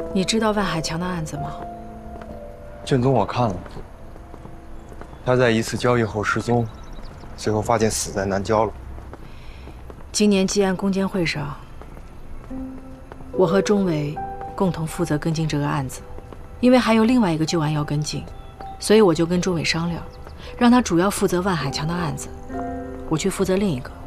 你知道万海强的案子吗？ 卷宗我看了，他在一次交易后失踪，随后发现死在南郊了。 今年纪案攻坚会上，我和钟伟共同负责跟进这个案子，因为还有另外一个旧案要跟进，所以我就跟钟伟商量，让他主要负责万海强的案子，我去负责另一个。